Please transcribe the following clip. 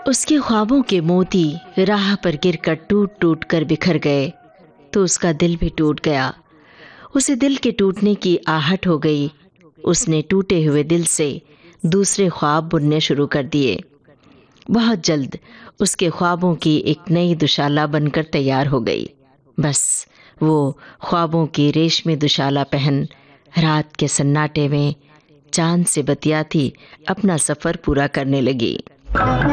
उसके ख्वाबों के मोती राह पर गिरकर टूट टूट कर बिखर गए तो उसका दिल भी टूट गया। उसे दिल के टूटने की आहट हो गई। उसने टूटे हुए दिल से दूसरे ख्वाब बुनने शुरू कर दिए। बहुत जल्द उसके ख्वाबों की एक नई दुशाला बनकर तैयार हो गई। बस वो ख्वाबों की रेशमी दुशाला पहन रात के सन्नाटे में चांद से बतियाती अपना सफ़र पूरा करने लगी।